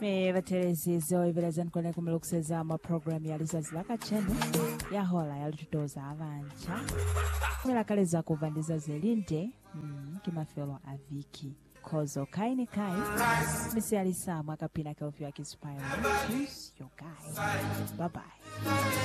Vaterezizo ivelezani kone kumulukuseza program ya lizazi laka chene ya hola ya lututoza avancha kumela kaleza kuvandiza zelinde kimafelo aviki kozo kaini kai misi alisama kapina kelfio ya kispire. Choose your guy. Bye bye.